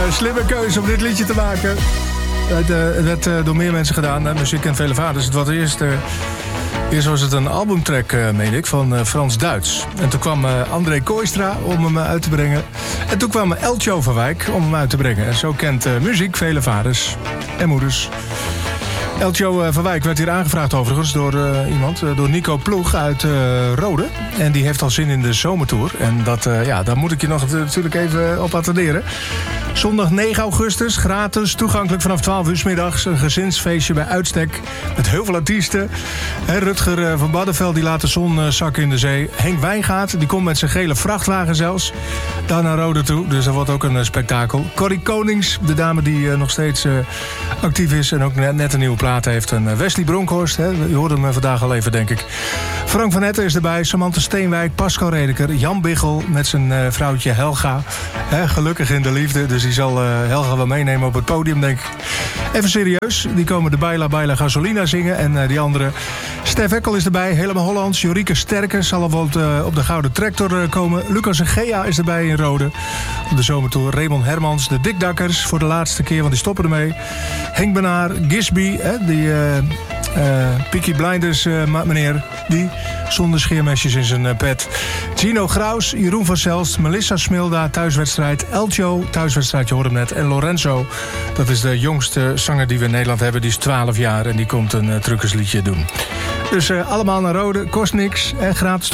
slimme keuze om dit liedje te maken. Het werd door meer mensen gedaan. Muziek en Vele Vaders. Het was eerst was het een albumtrack, meen ik, van Frans Duits. En toen kwam André Kooistra om hem uit te brengen. En toen kwam Eltjo van Wijk om hem uit te brengen. En zo kent muziek vele vaders en moeders. Eltjo van Wijk werd hier aangevraagd overigens door iemand. Door Nico Ploeg uit Rode. En die heeft al zin in de zomertour. En daar moet ik je nog natuurlijk even op attenderen. Zondag 9 augustus, gratis, toegankelijk vanaf 12 uur 's middags. Een gezinsfeestje bij uitstek met heel veel artiesten. Rutger van Baddenveld die laat de zon zakken in de zee. Henk Wijngaard, die komt met zijn gele vrachtwagen zelfs daar naar Rode toe. Dus dat wordt ook een spektakel. Corrie Konings, de dame die nog steeds actief is en ook net een nieuwe plaat heeft. En Wesley Bronkhorst, je hoorde hem vandaag al even, denk ik. Frank van Etten is erbij, Samantha Steenwijk, Pascal Redeker, Jan Biggel met zijn vrouwtje Helga. Gelukkig in de liefde, dus die zal Helga wel meenemen op het podium, denk ik. Even serieus, die komen de Baila Baila Gasolina zingen. En die andere, Stef Ekkel is erbij, helemaal Hollands. Jorike Sterke zal op de Gouden Tractor komen. Lucas en Gea is erbij in Rode. Op de zomertour Raymond Hermans, de Dikdakkers voor de laatste keer, want die stoppen ermee. Henk Benaar, Gisby, die Peaky Blinders meneer, die zonder scheermesjes in zijn pet. Gino Graus, Jeroen van Zelst, Melissa Smilda, thuiswedstrijd. Eltjo, thuiswedstrijd, je hoort hem net. En Lorenzo, dat is de jongste zanger die we in Nederland hebben. Die is 12 jaar en die komt een truckersliedje doen. Dus allemaal naar Rode, kost niks en gratis.